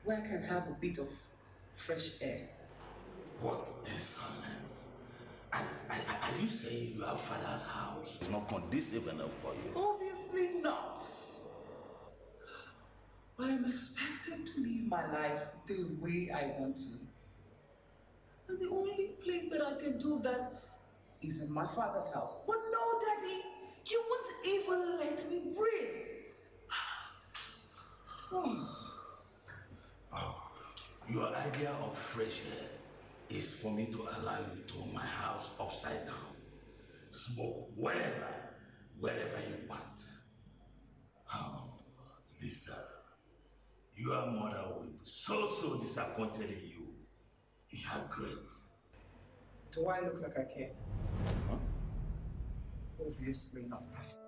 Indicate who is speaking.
Speaker 1: where I can have a bit of fresh air.
Speaker 2: What insolence! Are you saying your father's house is not conducive enough for you?
Speaker 1: Obviously not. I am expected to live my life the way I want to. And the only place that I can do that is in my father's house. But no, Daddy, you won't even let me breathe.
Speaker 2: Your idea of fresh air is for me to allow you to my house upside down. Smoke wherever you want. Oh, Lisa, your mother will be so disappointed in you in her grave.
Speaker 1: Do I look like I care?
Speaker 2: Huh?
Speaker 1: Obviously not.